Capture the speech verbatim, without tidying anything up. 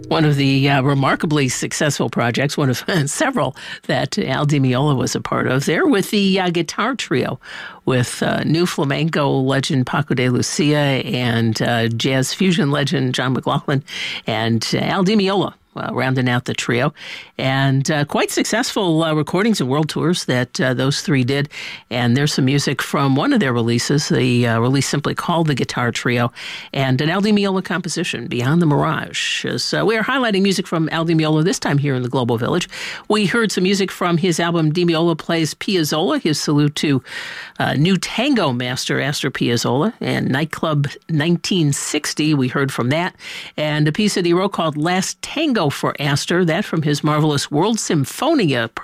one of the uh, remarkably successful projects, one of several that Al Di Meola was a part of there, with the uh, guitar trio with uh, new flamenco legend Paco de Lucia and uh, jazz fusion legend John McLaughlin and uh, Al Di Meola. Uh, rounding out the trio, and uh, quite successful uh, recordings and world tours that uh, those three did. And there's some music from one of their releases, the uh, release simply called The Guitar Trio, and an Al Di Meola composition, Beyond the Mirage. So we are highlighting music from Al Di Meola this time here in the Global Village. We heard some music from his album Di Meola Plays Piazzolla, his salute to uh, new tango master Astor Piazzolla, and Nightclub nineteen sixty, we heard from that, and a piece that he wrote called Last Tango for Astor, that from his marvelous World Symphonia